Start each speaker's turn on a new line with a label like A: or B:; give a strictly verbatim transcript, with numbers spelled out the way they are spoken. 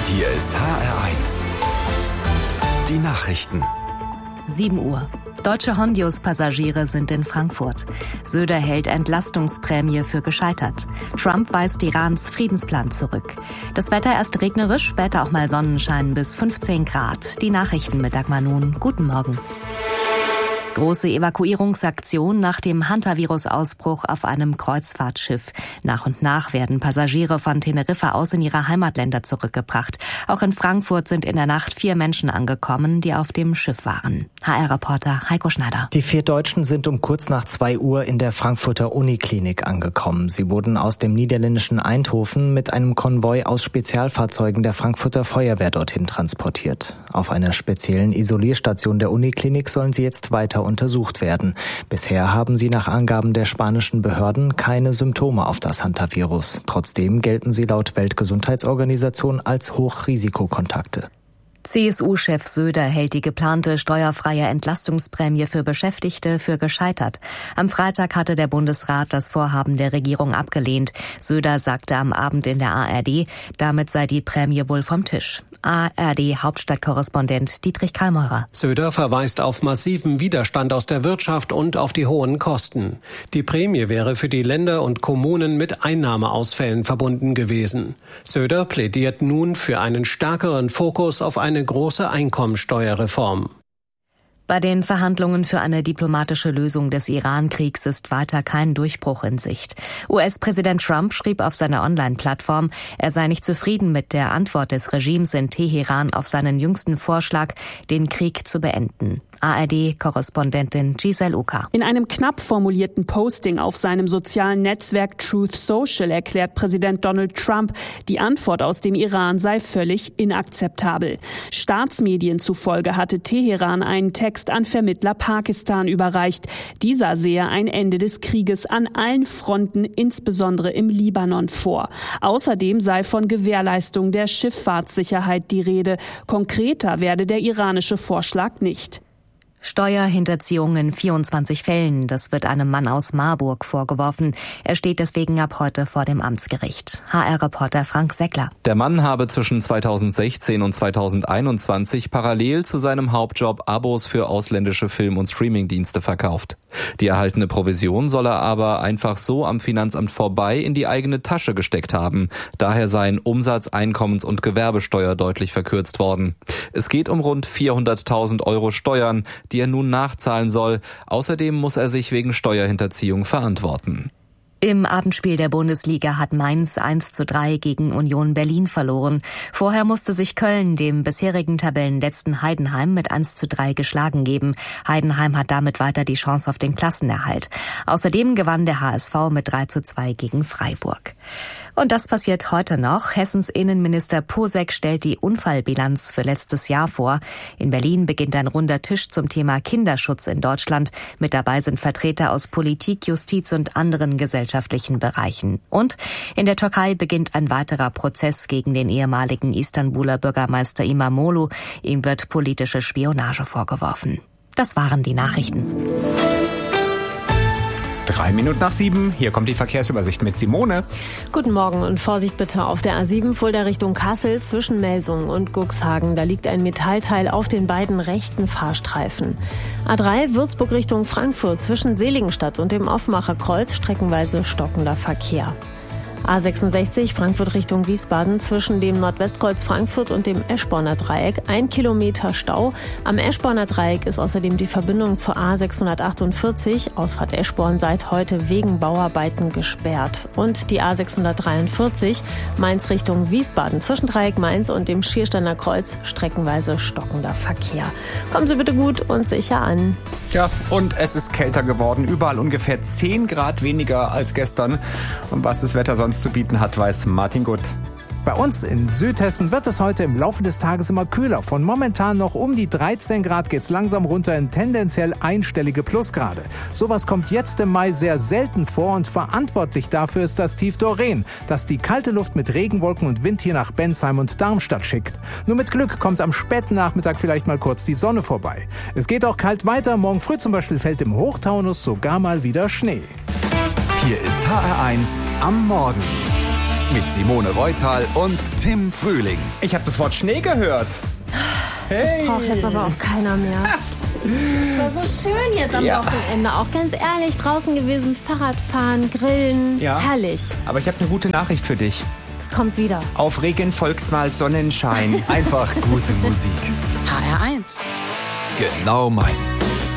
A: Hier ist H R eins. Die Nachrichten.
B: sieben Uhr. Deutsche Hondius-Passagiere sind in Frankfurt. Söder hält Entlastungsprämie für gescheitert. Trump weist Irans Friedensplan zurück. Das Wetter erst regnerisch, später auch mal Sonnenschein bis fünfzehn Grad. Die Nachrichten mit Dagmar Nun. Guten Morgen. Große Evakuierungsaktion nach dem Hantavirus-Ausbruch auf einem Kreuzfahrtschiff. Nach und nach werden Passagiere von Teneriffa aus in ihre Heimatländer zurückgebracht. Auch in Frankfurt sind in der Nacht vier Menschen angekommen, die auf dem Schiff waren. H R-Reporter Heiko Schneider.
C: Die vier Deutschen sind um kurz nach zwei Uhr in der Frankfurter Uniklinik angekommen. Sie wurden aus dem niederländischen Eindhoven mit einem Konvoi aus Spezialfahrzeugen der Frankfurter Feuerwehr dorthin transportiert. Auf einer speziellen Isolierstation der Uniklinik sollen sie jetzt weiter untersucht werden. Bisher haben sie nach Angaben der spanischen Behörden keine Symptome auf das Hantavirus. Trotzdem gelten sie laut Weltgesundheitsorganisation als Hochrisikokontakte.
B: C S U-Chef Söder hält die geplante steuerfreie Entlastungsprämie für Beschäftigte für gescheitert. Am Freitag hatte der Bundesrat das Vorhaben der Regierung abgelehnt. Söder sagte am Abend in der A R D, damit sei die Prämie wohl vom Tisch. A R D-Hauptstadtkorrespondent Dietrich Kallmeurer.
D: Söder verweist auf massiven Widerstand aus der Wirtschaft und auf die hohen Kosten. Die Prämie wäre für die Länder und Kommunen mit Einnahmeausfällen verbunden gewesen. Söder plädiert nun für einen stärkeren Fokus auf eine eine große Einkommensteuerreform.
B: Bei den Verhandlungen für eine diplomatische Lösung des Iran-Kriegs ist weiter kein Durchbruch in Sicht. U S-Präsident Trump schrieb auf seiner Online-Plattform, er sei nicht zufrieden mit der Antwort des Regimes in Teheran auf seinen jüngsten Vorschlag, den Krieg zu beenden. A R D-Korrespondentin Giselle Uka.
E: In einem knapp formulierten Posting auf seinem sozialen Netzwerk Truth Social erklärt Präsident Donald Trump, die Antwort aus dem Iran sei völlig inakzeptabel. Staatsmedien zufolge hatte Teheran einen Text an Vermittler Pakistan überreicht. Dieser sehe ein Ende des Krieges an allen Fronten, insbesondere im Libanon, vor. Außerdem sei von Gewährleistung der Schifffahrtssicherheit die Rede. Konkreter werde der iranische Vorschlag nicht.
B: Steuerhinterziehung in vierundzwanzig Fällen, das wird einem Mann aus Marburg vorgeworfen. Er steht deswegen ab heute vor dem Amtsgericht. H R-Reporter Frank Seckler.
F: Der Mann habe zwischen zweitausendsechzehn und zweitausendeinundzwanzig parallel zu seinem Hauptjob Abos für ausländische Film- und Streamingdienste verkauft. Die erhaltene Provision soll er aber einfach so am Finanzamt vorbei in die eigene Tasche gesteckt haben. Daher seien Umsatz-, Einkommens- und Gewerbesteuer deutlich verkürzt worden. Es geht um rund vierhunderttausend Euro Steuern, die er nun nachzahlen soll. Außerdem muss er sich wegen Steuerhinterziehung verantworten.
B: Im Abendspiel der Bundesliga hat Mainz eins zu drei gegen Union Berlin verloren. Vorher musste sich Köln dem bisherigen Tabellenletzten Heidenheim mit eins zu drei geschlagen geben. Heidenheim hat damit weiter die Chance auf den Klassenerhalt. Außerdem gewann der H S V mit drei zu zwei gegen Freiburg. Und das passiert heute noch. Hessens Innenminister Posek stellt die Unfallbilanz für letztes Jahr vor. In Berlin beginnt ein runder Tisch zum Thema Kinderschutz in Deutschland. Mit dabei sind Vertreter aus Politik, Justiz und anderen gesellschaftlichen Bereichen. Und in der Türkei beginnt ein weiterer Prozess gegen den ehemaligen Istanbuler Bürgermeister İmamoğlu. Ihm wird politische Spionage vorgeworfen. Das waren die Nachrichten.
G: Drei Minuten nach sieben, hier kommt die Verkehrsübersicht mit Simone.
H: Guten Morgen und Vorsicht bitte auf der A sieben Fulda Richtung Kassel zwischen Melsungen und Cuxhagen. Da liegt ein Metallteil auf den beiden rechten Fahrstreifen. A drei Würzburg Richtung Frankfurt zwischen Seligenstadt und dem Offenbacher Kreuz streckenweise stockender Verkehr. A sechsundsechzig Frankfurt Richtung Wiesbaden zwischen dem Nordwestkreuz Frankfurt und dem Eschborner Dreieck. Ein Kilometer Stau. Am Eschborner Dreieck ist außerdem die Verbindung zur A sechshundertachtundvierzig, Ausfahrt Eschborn, seit heute wegen Bauarbeiten gesperrt. Und die A sechshundertdreiundvierzig Mainz Richtung Wiesbaden zwischen Dreieck Mainz und dem Schiersteiner Kreuz streckenweise stockender Verkehr. Kommen Sie bitte gut und sicher an.
G: Ja, und es ist kälter geworden. Überall ungefähr zehn Grad weniger als gestern. Und was das Wetter sonst zu bieten hat, weiß Martin Gutt.
I: Bei uns in Südhessen wird es heute im Laufe des Tages immer kühler. Von momentan noch um die dreizehn Grad geht's langsam runter in tendenziell einstellige Plusgrade. Sowas kommt jetzt im Mai sehr selten vor und verantwortlich dafür ist das Tief Doreen, das die kalte Luft mit Regenwolken und Wind hier nach Bensheim und Darmstadt schickt. Nur mit Glück kommt am späten Nachmittag vielleicht mal kurz die Sonne vorbei. Es geht auch kalt weiter. Morgen früh zum Beispiel fällt im Hochtaunus sogar mal wieder Schnee.
A: Hier ist H R eins am Morgen. Mit Simone Reutal und Tim Frühling.
G: Ich habe das Wort Schnee gehört.
H: Hey. Das braucht jetzt aber auch keiner mehr. Es war so schön jetzt am ja. Wochenende. Auch ganz ehrlich, draußen gewesen, Fahrradfahren, Grillen. Ja. Herrlich.
G: Aber ich habe eine gute Nachricht für dich.
H: Es kommt wieder.
G: Auf Regen folgt mal Sonnenschein.
A: Einfach gute Musik.
B: H R eins.
A: Genau meins.